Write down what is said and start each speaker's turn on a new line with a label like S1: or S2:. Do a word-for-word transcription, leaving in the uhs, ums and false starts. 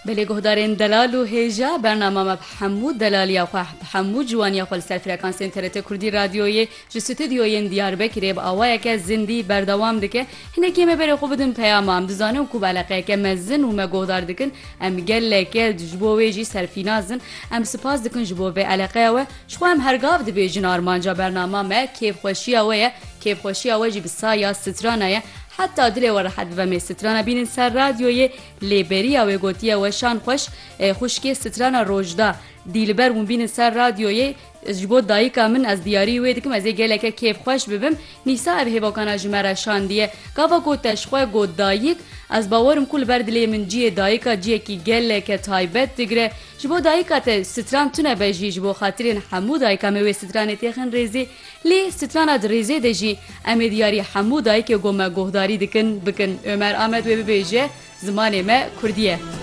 S1: بله گهدارین دلال و هیجا برنامه ما بحمود دلالیا و بحمود جوانیا خال سر فرکانسین ترت کردی رادیویی جستودیوی دیاربکر با آوای که زندی بردوام دکه هنگی که مبر خوب بدم پیامم دزانم کوب علاقه که مزن و مگهدار دکن ام گله که جبوی جی سرفینازن ام سپاس دکن جبوی علاقه و شو هم هرگاف دبی جنار مانجا برنامه ما کیف خوشی آویه کیف خوشی آویی بسایا سترانه حتی دل و راحت و مسترانه بین سر رادیوی لیبریا و گوتیه و شان خوش خوشکی سترانه روجدا دیلبر مون بین سر رادیوی جبو دایکا من از دیاری و دکم از گله که کیف خوش ببم نیسا ابه باکانا جمره شان دیه گاوا گوتش خو گود دایک از باورم کل بردلی من جیه دایکا جیه کی گله که تایبت دگره جبو دایکا ته ستران تونه بجی جبو خاطرین حمو دایکا مو سترانه تخن ریزی لی سترانه دریزی دجی ام دیاری حمو دایک گوما گهداری دکن بکن عمر احمد و ببیجه زمان ما کردیه